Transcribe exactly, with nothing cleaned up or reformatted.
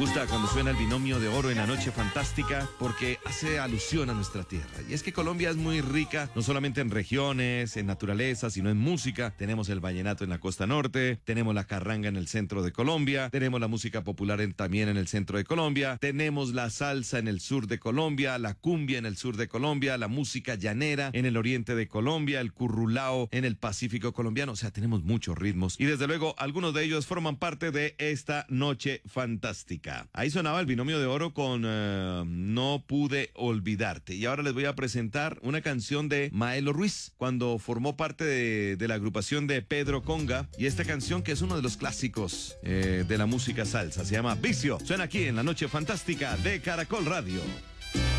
gusta cuando suena el binomio de oro en la noche fantástica porque hace alusión a nuestra tierra. Y es que Colombia es muy rica, no solamente en regiones, en naturaleza, sino en música. Tenemos el vallenato en la costa norte, tenemos la carranga en el centro de Colombia, tenemos la música popular en, también en el centro de Colombia, tenemos la salsa en el sur de Colombia, la cumbia en el sur de Colombia, la música llanera en el oriente de Colombia, el currulao en el Pacífico colombiano. O sea, tenemos muchos ritmos y desde luego algunos de ellos forman parte de esta noche fantástica. Ahí sonaba el binomio de oro con uh, No pude olvidarte. Y ahora les voy a presentar una canción de Maelo Ruiz, cuando formó parte de, de la agrupación de Pedro Conga. Y esta canción que es uno de los clásicos eh, de la música salsa, se llama Vicio. Suena aquí en la noche fantástica de Caracol Radio.